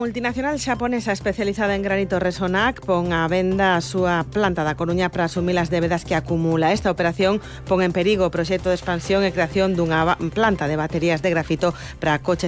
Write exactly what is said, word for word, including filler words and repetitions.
Multinacional xaponesa especializada en granito Resonac pon á venda a súa planta da Coruña para asumir as débedas que acumula. Esta operación pon en perigo o proxecto de expansión e creación dunha planta de baterías de grafito para coches